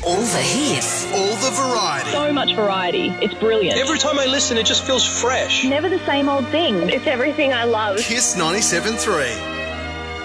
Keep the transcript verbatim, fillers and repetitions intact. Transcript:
All the hits. All the variety. So much variety. It's brilliant. Every time I listen, it just feels fresh. Never the same old thing. It's everything I love. Kiss ninety-seven point three.